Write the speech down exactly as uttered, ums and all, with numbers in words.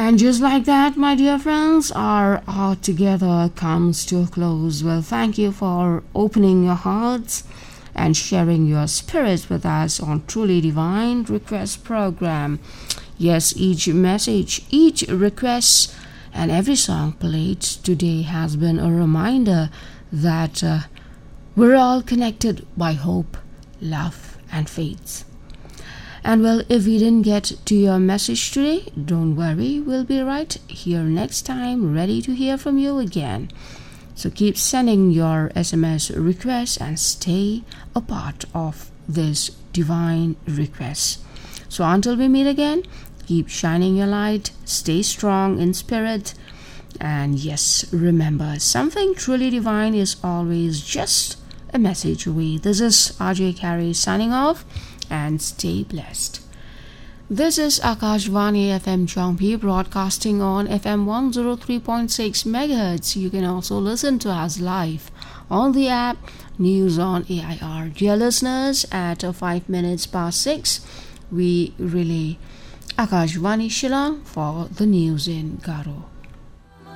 And just like that, my dear friends, our All Together comes to a close. Well, thank you for opening your hearts and sharing your spirits with us on Truly Divine Request program. Yes, each message, each request, and every song played today has been a reminder that uh, we're all connected by hope, love, and faith. And well, if we didn't get to your message today, don't worry, we'll be right here next time, ready to hear from you again. So keep sending your S M S requests and stay a part of this divine request. So until we meet again, keep shining your light, stay strong in spirit, and yes, remember, something truly divine is always just a message away. This is R J Carey signing off, and stay blessed. This is Akashvani F M Chongpi, broadcasting on F M one oh three point six megahertz. You can also listen to us live on the app News on A I R. Dear listeners, at five minutes past six, we relay Akashvani Shillong for the news in Garo.